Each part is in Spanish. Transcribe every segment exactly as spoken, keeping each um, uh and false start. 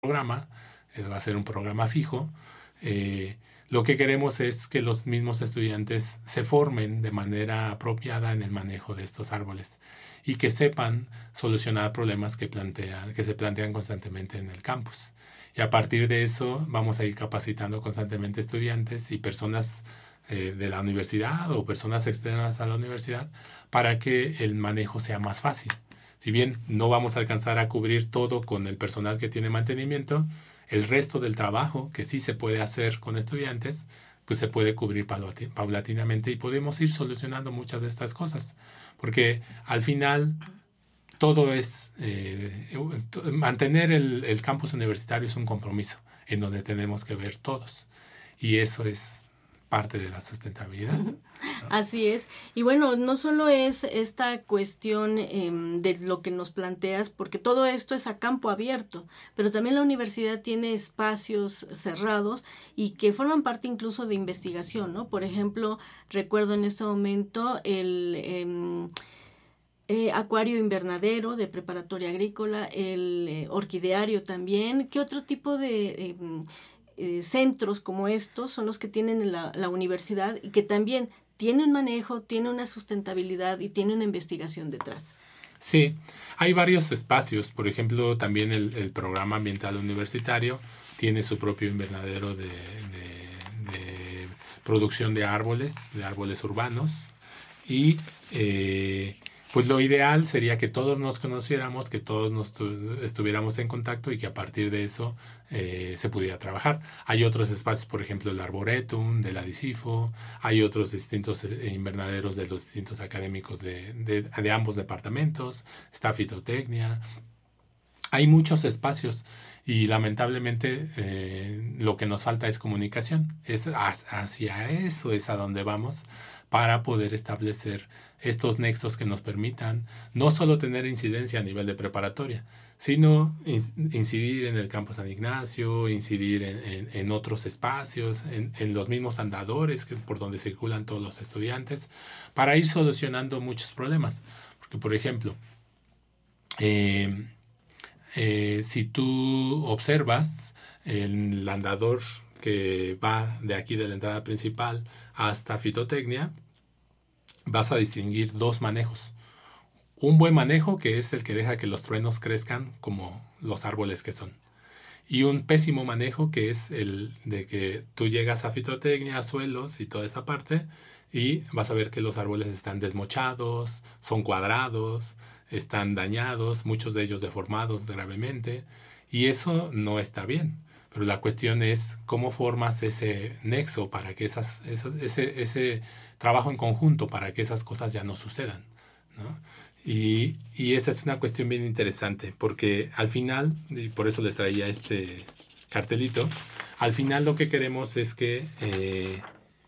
programa, eh, va a ser un programa fijo. Eh, lo que queremos es que los mismos estudiantes se formen de manera apropiada en el manejo de estos árboles y que sepan solucionar problemas que, plantean, que se plantean constantemente en el campus. Y a partir de eso vamos a ir capacitando constantemente estudiantes y personas eh, de la universidad o personas externas a la universidad para que el manejo sea más fácil. Si bien no vamos a alcanzar a cubrir todo con el personal que tiene mantenimiento, el resto del trabajo que sí se puede hacer con estudiantes, pues se puede cubrir paulatinamente y podemos ir solucionando muchas de estas cosas. Porque al final todo es, eh, mantener el, el campus universitario es un compromiso en donde tenemos que ver todos. Y eso es parte de la sustentabilidad, ¿no? Así es. Y bueno, no solo es esta cuestión eh, de lo que nos planteas, porque todo esto es a campo abierto, pero también la universidad tiene espacios cerrados y que forman parte incluso de investigación, ¿no? Por ejemplo, recuerdo en este momento el eh, eh, acuario invernadero de preparatoria agrícola, el eh, orquideario también. ¿Qué otro tipo de eh, eh, centros como estos son los que tienen la, la universidad y que también tiene un manejo, tiene una sustentabilidad y tiene una investigación detrás? Sí, hay varios espacios. Por ejemplo, también el, el programa ambiental universitario tiene su propio invernadero de, de, de producción de árboles, de árboles urbanos. Y eh, pues lo ideal sería que todos nos conociéramos, que todos nos estuviéramos en contacto y que a partir de eso eh, se pudiera trabajar. Hay otros espacios, por ejemplo, el Arboretum, del ADICIFO, hay otros distintos eh, invernaderos de los distintos académicos de, de, de ambos departamentos, está Fitotecnia. Hay muchos espacios y lamentablemente eh, lo que nos falta es comunicación. Es hacia eso es a donde vamos para poder establecer estos nexos que nos permitan no solo tener incidencia a nivel de preparatoria, sino incidir en el Campo San Ignacio, incidir en, en, en otros espacios, en, en los mismos andadores que, por donde circulan todos los estudiantes, para ir solucionando muchos problemas. Porque, por ejemplo, eh, eh, si tú observas el andador que va de aquí de la entrada principal hasta Fitotecnia, vas a distinguir dos manejos. Un buen manejo, que es el que deja que los truenos crezcan como los árboles que son. Y un pésimo manejo, que es el de que tú llegas a Fitotecnia, a suelos y toda esa parte, y vas a ver que los árboles están desmochados, son cuadrados, están dañados, muchos de ellos deformados gravemente, y eso no está bien. Pero la cuestión es cómo formas ese nexo para que esas, esas, ese, ese trabajo en conjunto para que esas cosas ya no sucedan, ¿no? Y, y esa es una cuestión bien interesante, porque al final, y por eso les traía este cartelito, al final lo que queremos es que eh,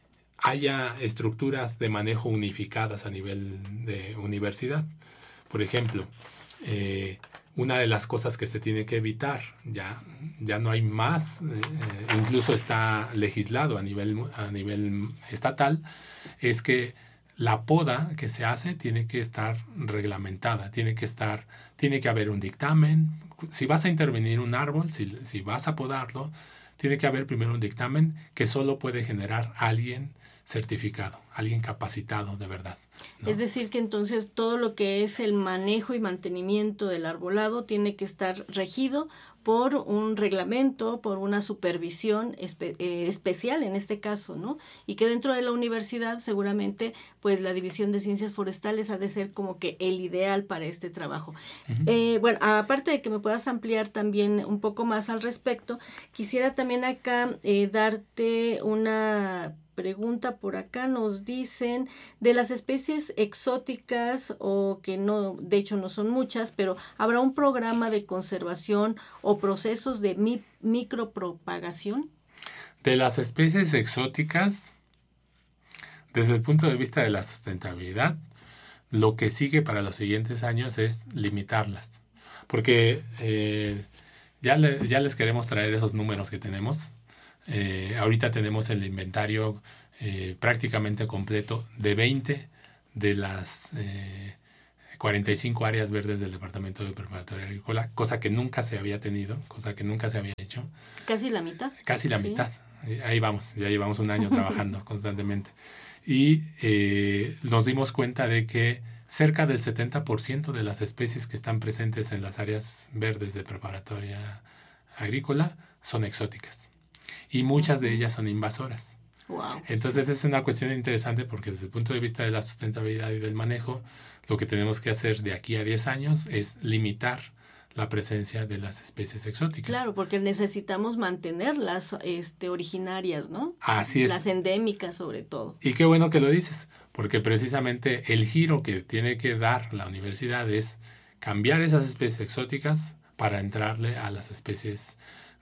haya estructuras de manejo unificadas a nivel de universidad. Por ejemplo, eh, una de las cosas que se tiene que evitar, ya, ya no hay más, eh, incluso está legislado a nivel, a nivel estatal, es que la poda que se hace tiene que estar reglamentada, tiene que estar, tiene que haber un dictamen. Si vas a intervenir un árbol, si, si vas a podarlo, tiene que haber primero un dictamen que solo puede generar alguien certificado, alguien capacitado de verdad, ¿no? Es decir, que entonces todo lo que es el manejo y mantenimiento del arbolado tiene que estar regido por un reglamento, por una supervisión espe- eh, especial en este caso, ¿no? Y que dentro de la universidad seguramente pues la División de Ciencias Forestales ha de ser como que el ideal para este trabajo. Uh-huh. Eh, bueno, aparte de que me puedas ampliar también un poco más al respecto, quisiera también acá eh, darte una pregunta por acá. Nos dicen de las especies exóticas o que no, de hecho no son muchas, pero ¿habrá un programa de conservación o procesos de mi- micropropagación? De las especies exóticas, desde el punto de vista de la sustentabilidad, lo que sigue para los siguientes años es limitarlas. Porque eh, ya, le, ya les queremos traer esos números que tenemos. Eh, ahorita tenemos el inventario eh, prácticamente completo de veinte de las eh, cuarenta y cinco áreas verdes del Departamento de Preparatoria Agrícola, cosa que nunca se había tenido, cosa que nunca se había hecho. Casi la mitad. Casi la sí. mitad. Ahí vamos, ya llevamos un año trabajando constantemente. Y eh, nos dimos cuenta de que cerca del setenta por ciento de las especies que están presentes en las áreas verdes de Preparatoria Agrícola son exóticas. Y muchas de ellas son invasoras. Wow. Entonces es una cuestión interesante porque desde el punto de vista de la sustentabilidad y del manejo, lo que tenemos que hacer de aquí a diez años es limitar la presencia de las especies exóticas. Claro, porque necesitamos mantenerlas este, originarias, ¿no? Así es. Las endémicas sobre todo. Y qué bueno que lo dices, porque precisamente el giro que tiene que dar la universidad es cambiar esas especies exóticas para entrarle a las especies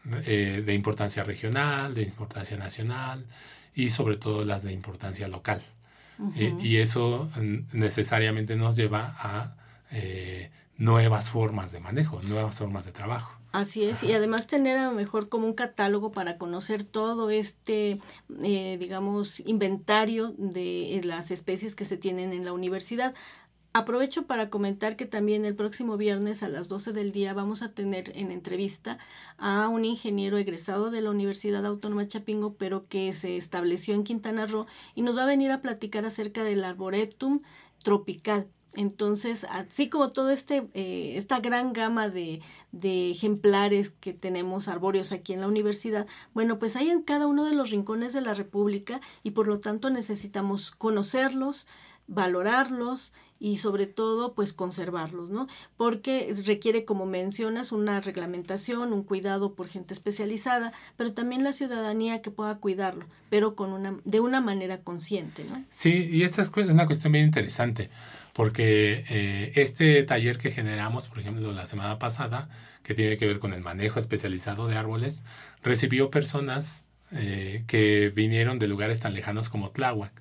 eh, de importancia regional, de importancia nacional y sobre todo las de importancia local. Uh-huh. eh, y eso necesariamente nos lleva a eh, nuevas formas de manejo, nuevas formas de trabajo. Así es, Ajá. Y además tener a lo mejor como un catálogo para conocer todo este, eh, digamos, inventario de las especies que se tienen en la universidad. Aprovecho para comentar que también el próximo viernes a las doce del día vamos a tener en entrevista a un ingeniero egresado de la Universidad Autónoma de Chapingo, pero que se estableció en Quintana Roo y nos va a venir a platicar acerca del Arboretum tropical. Entonces, así como todo este eh, esta gran gama de, de ejemplares que tenemos arbóreos aquí en la universidad, bueno, pues hay en cada uno de los rincones de la República y por lo tanto necesitamos conocerlos, valorarlos y sobre todo pues conservarlos, ¿no? Porque requiere, como mencionas, una reglamentación, un cuidado por gente especializada, pero también la ciudadanía que pueda cuidarlo, pero con una de una manera consciente, ¿no? Sí, y esta es una cuestión bien interesante, porque eh, este taller que generamos, por ejemplo, la semana pasada, que tiene que ver con el manejo especializado de árboles, recibió personas eh, que vinieron de lugares tan lejanos como Tláhuac.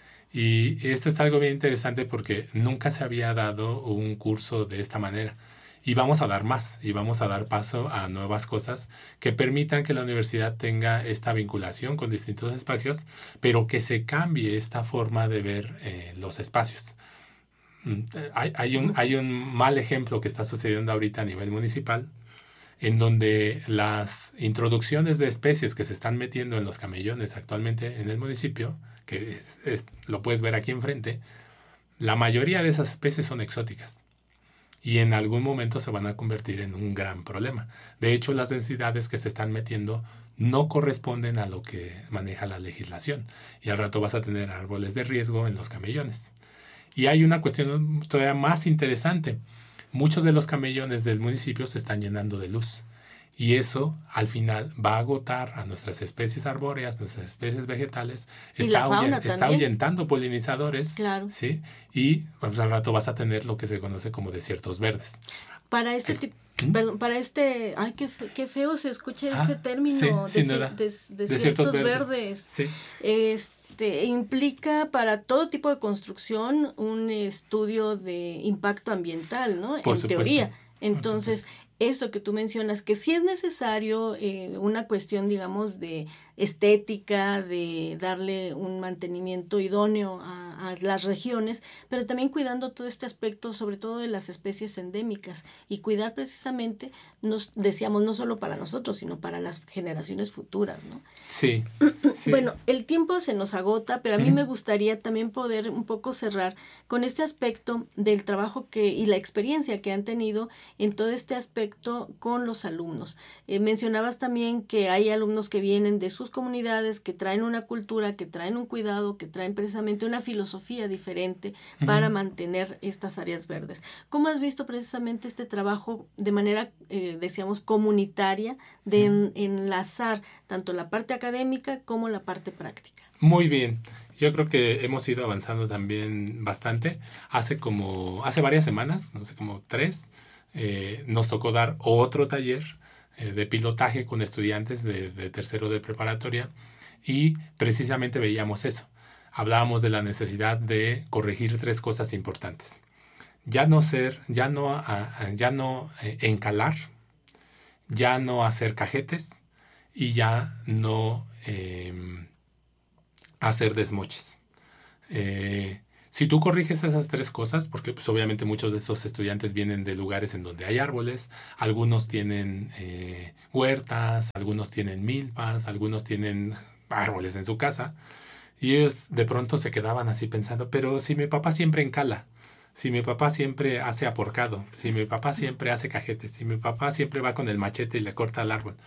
Y esto es algo bien interesante porque nunca se había dado un curso de esta manera. Y vamos a dar más, y vamos a dar paso a nuevas cosas que permitan que la universidad tenga esta vinculación con distintos espacios, pero que se cambie esta forma de ver eh, los espacios. Hay, hay, un, hay un mal ejemplo que está sucediendo ahorita a nivel municipal, en donde las introducciones de especies que se están metiendo en los camellones actualmente en el municipio, que es, es, lo puedes ver aquí enfrente, la mayoría de esas especies son exóticas y en algún momento se van a convertir en un gran problema. De hecho, las densidades que se están metiendo no corresponden a lo que maneja la legislación y al rato vas a tener árboles de riesgo en los camellones. Y hay una cuestión todavía más interesante. Muchos de los camellones del municipio se están llenando de luz. Y eso, al final, va a agotar a nuestras especies arbóreas, nuestras especies vegetales. Y está, la fauna ahuyent- está ahuyentando polinizadores. Claro. ¿Sí? Y pues, al rato vas a tener lo que se conoce como desiertos verdes. Para este Es- tipo... ¿Mm? Perdón, para este, ay, qué, fe, qué feo se escucha Ah, ese término, sí, sin desi- duda. des- desiertos, Desiertos verdes. verdes. Sí. Este, implica para todo tipo de construcción un estudio de impacto ambiental, ¿no? Por en supuesto, teoría. por Entonces, supuesto. esto que tú mencionas, que sí es necesario eh, una cuestión, digamos, de estética, de darle un mantenimiento idóneo a, a las regiones, pero también cuidando todo este aspecto, sobre todo de las especies endémicas, y cuidar precisamente, nos decíamos, no solo para nosotros, sino para las generaciones futuras, ¿no? Sí, sí. Bueno, el tiempo se nos agota, pero a mí Ujú. me gustaría también poder un poco cerrar con este aspecto del trabajo que y la experiencia que han tenido en todo este aspecto con los alumnos. Eh, mencionabas también que hay alumnos que vienen de sus comunidades, que traen una cultura, que traen un cuidado, que traen precisamente una filosofía diferente Ujú. para mantener estas áreas verdes. ¿Cómo has visto precisamente este trabajo de manera, eh, decíamos, comunitaria, de en- enlazar tanto la parte académica como la parte práctica? Muy bien. Yo creo que hemos ido avanzando también bastante. Hace como, hace varias semanas, no sé, como tres, eh, nos tocó dar otro taller eh, de pilotaje con estudiantes de, de tercero de preparatoria y precisamente veíamos eso. Hablábamos de la necesidad de corregir tres cosas importantes. Ya no ser, ya no, a- a- ya no eh, encalar, ya no hacer cajetes y ya no... em, hacer desmoches. Eh, Si tú corriges esas tres cosas, porque pues obviamente muchos de esos estudiantes vienen de lugares en donde hay árboles, algunos tienen eh, huertas, algunos tienen milpas, algunos tienen árboles en su casa, y ellos de pronto se quedaban así pensando, pero si mi papá siempre encala, si mi papá siempre hace aporcado, si mi papá siempre hace cajetes, si mi papá siempre va con el machete y le corta el árbol.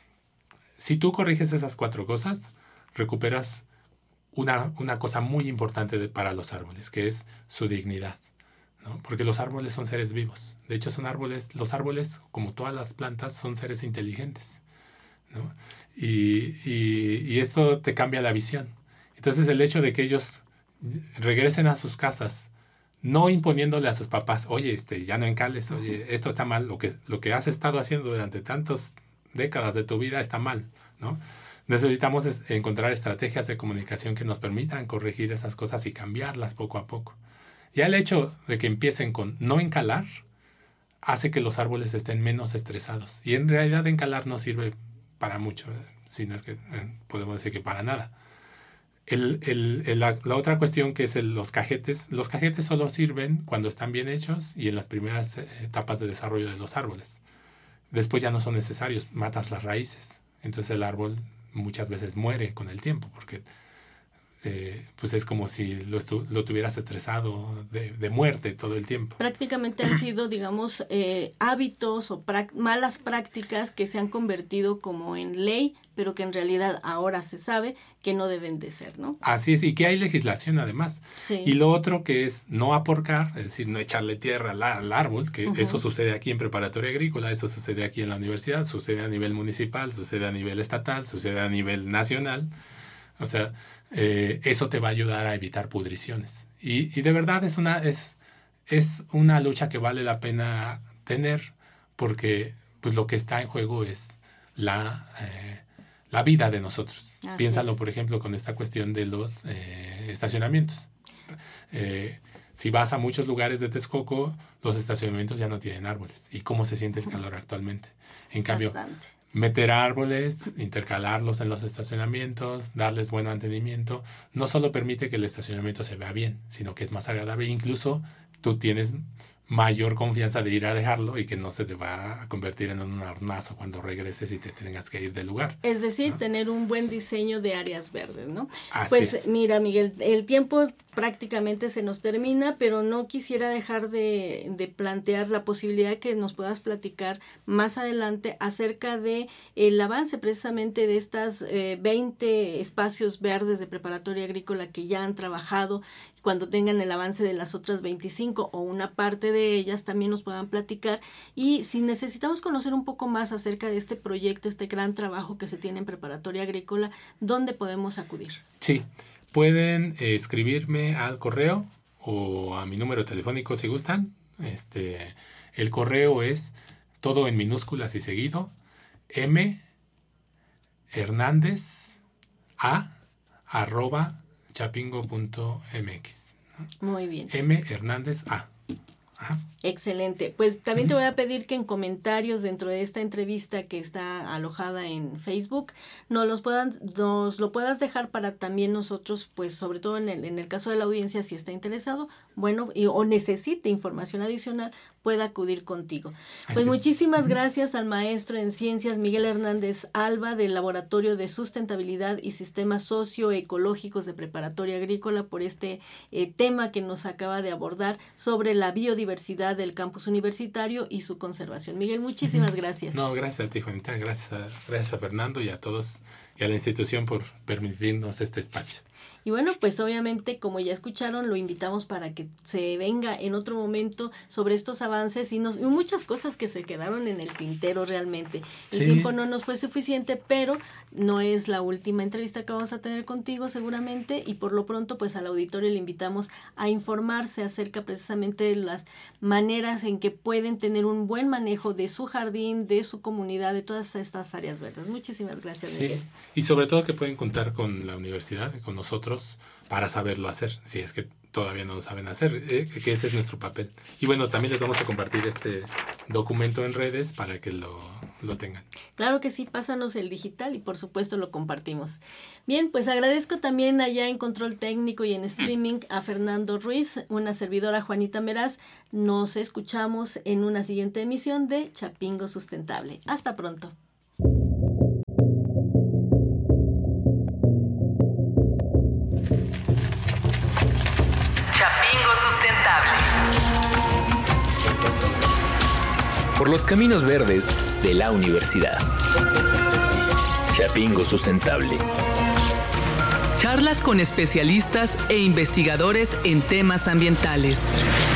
Si tú corriges esas cuatro cosas, recuperas Una, una cosa muy importante de, para los árboles, que es su dignidad, ¿no? Porque los árboles son seres vivos. De hecho, son árboles, los árboles, como todas las plantas, son seres inteligentes, ¿no? Y, y, y esto te cambia la visión. Entonces, el hecho de que ellos regresen a sus casas, no imponiéndole a sus papás, oye, este, ya no encales, oye, esto está mal, lo que, lo que has estado haciendo durante tantas décadas de tu vida está mal, ¿no? Necesitamos encontrar estrategias de comunicación que nos permitan corregir esas cosas y cambiarlas poco a poco. Ya el hecho de que empiecen con no encalar hace que los árboles estén menos estresados. Y en realidad encalar no sirve para mucho, si no es que podemos decir que para nada. El, el, el, la, la otra cuestión que es el, los cajetes. Los cajetes solo sirven cuando están bien hechos y en las primeras etapas de desarrollo de los árboles. Después ya no son necesarios, matas las raíces. Entonces el árbol muchas veces muere con el tiempo, porque eh, pues es como si lo, estu- lo tuvieras estresado de, de muerte todo el tiempo. Prácticamente han sido, digamos, eh, hábitos o prac- malas prácticas que se han convertido como en ley, pero que en realidad ahora se sabe que no deben de ser, ¿no? Así es, y que hay legislación además. Sí. Y lo otro que es no aporcar, es decir, no echarle tierra al, al árbol, que uh-huh. eso sucede aquí en preparatoria agrícola, eso sucede aquí en la universidad, sucede a nivel municipal, sucede a nivel estatal, sucede a nivel nacional. O sea, eh, eso te va a ayudar a evitar pudriciones. Y, y de verdad es una, es, es una lucha que vale la pena tener, porque pues, lo que está en juego es la... Eh, la vida de nosotros. Así Piénsalo, es. Por ejemplo, con esta cuestión de los eh, estacionamientos. Eh, si vas a muchos lugares de Texcoco, los estacionamientos ya no tienen árboles. ¿Y cómo se siente el calor actualmente? En cambio, Bastante. meter árboles, intercalarlos en los estacionamientos, darles buen mantenimiento, no solo permite que el estacionamiento se vea bien, sino que es más agradable. Incluso tú tienes mayor confianza de ir a dejarlo y que no se te va a convertir en un hornazo cuando regreses y te tengas que ir del lugar. Es decir, ¿no? Tener un buen diseño de áreas verdes, ¿no? Así pues es. Mira, Miguel, el tiempo prácticamente se nos termina, pero no quisiera dejar de, de plantear la posibilidad que nos puedas platicar más adelante acerca de el avance precisamente de estas eh, veinte espacios verdes de preparatoria agrícola que ya han trabajado. Cuando tengan el avance de las otras veinticinco o una parte de ellas también nos puedan platicar, y si necesitamos conocer un poco más acerca de este proyecto, este gran trabajo que se tiene en preparatoria agrícola, ¿dónde podemos acudir? Sí, pueden eh, escribirme al correo o a mi número telefónico si gustan. Este, el correo es todo en minúsculas y seguido, m hernández a arroba chapingo punto m x. Muy bien. M Hernández A. Ajá. Excelente. Pues también te voy a pedir que en comentarios dentro de esta entrevista que está alojada en Facebook, nos los puedan, nos lo puedas dejar para también nosotros, pues sobre todo en el, en el caso de la audiencia, si está interesado, bueno, y, o necesite información adicional, pueda acudir contigo. Pues Así muchísimas es. gracias al maestro en ciencias Miguel Hernández Alba del Laboratorio de Sustentabilidad y Sistemas Socioecológicos de Preparatoria Agrícola por este eh, tema que nos acaba de abordar sobre la biodiversidad del campus universitario y su conservación. Miguel, muchísimas gracias. No, gracias a ti, Juanita, gracias a, gracias a Fernando y a todos y a la institución por permitirnos este espacio. Y bueno, pues obviamente, como ya escucharon, lo invitamos para que se venga en otro momento sobre estos avances y, nos, y muchas cosas que se quedaron en el tintero realmente. El sí. tiempo no nos fue suficiente, pero no es la última entrevista que vamos a tener contigo seguramente, y por lo pronto pues al auditorio le invitamos a informarse acerca precisamente de las maneras en que pueden tener un buen manejo de su jardín, de su comunidad, de todas estas áreas verdes. Muchísimas gracias, sí. Miguel. Y sobre todo que pueden contar con la universidad, con nosotros, para saberlo hacer, si es que todavía no lo saben hacer, eh, que ese es nuestro papel. Y bueno, también les vamos a compartir este documento en redes para que lo, lo tengan. Claro que sí, pásanos el digital y por supuesto lo compartimos. Bien, pues agradezco también allá en control técnico y en streaming a Fernando Ruiz, una servidora Juanita Meraz. Nos escuchamos en una siguiente emisión de Chapingo Sustentable. Hasta pronto. Chapingo Sustentable. Por los caminos verdes de la universidad. Chapingo Sustentable. Charlas con especialistas e investigadores en temas ambientales.